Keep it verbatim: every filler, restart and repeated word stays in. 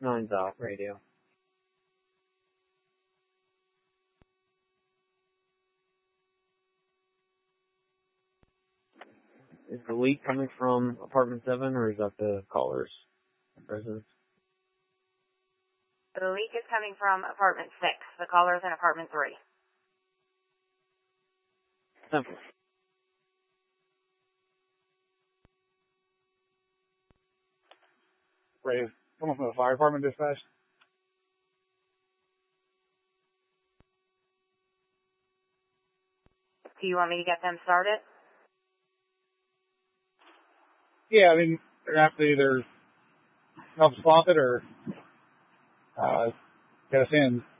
nine's off radio. Is the leak coming from apartment seven, or is that the caller's residence? The leak is coming from apartment six. The caller's in apartment three. Simple. Ray, someone from the fire department dispatch. Do you want me to get them started? Yeah, I mean, they're going to have to either help stop it or uh, get us in.